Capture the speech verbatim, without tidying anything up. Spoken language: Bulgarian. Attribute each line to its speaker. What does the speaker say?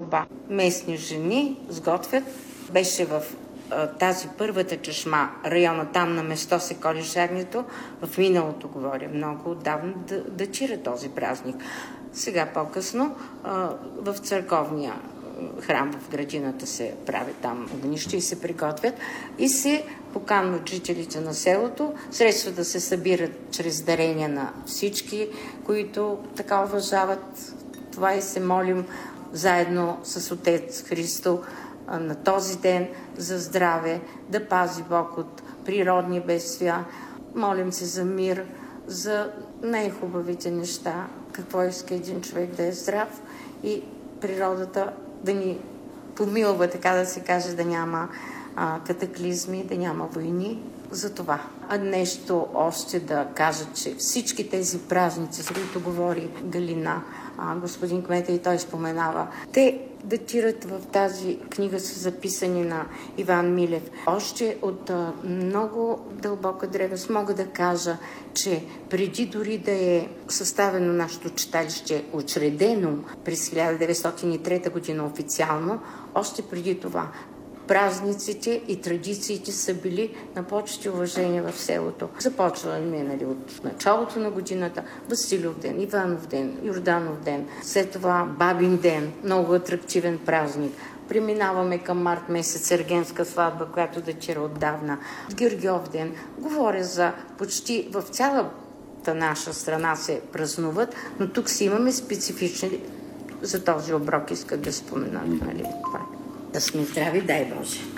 Speaker 1: творба. Местни жени сготвят. Беше в тази първата чешма, района там на место се коли шарнито, в миналото говоря, много отдавна да, датира този празник. Сега по-късно в църковния храм в градината се прави там огнище и се приготвят и се поканват жителите на селото. Средствата се събират чрез дарения на всички, които така уважават това и се молим заедно с Отец Христо на този ден за здраве, да пази Бог от природни бедствия. Молим се за мир, за най-хубавите неща, какво иска един човек да е здрав и природата да ни помилва, така да се каже, да няма а, катаклизми, да няма войни. За това. А нещо още да кажа, че всички тези празници, за които говори Галина, а, господин кмета и той споменава, те датират в тази книга, са записани на Иван Милев. Още от а, много дълбока древност мога да кажа, че преди дори да е съставено нашето читалище, учредено през хиляда деветстотин и трета година официално, още преди това празниците и традициите са били на почет и уважение в селото. Започваме нали, от началото на годината, Василев ден, Иванов ден, Йорданов ден, след това Бабин ден, много атрактивен празник. Преминаваме към март месец, Ергенска сватба, която датира отдавна. Георгиов ден. Говоря за почти в цялата наша страна се празнуват, но тук си имаме специфични за този оброк, исках да спомена. Нали, това. Да сме здрави, дай Боже!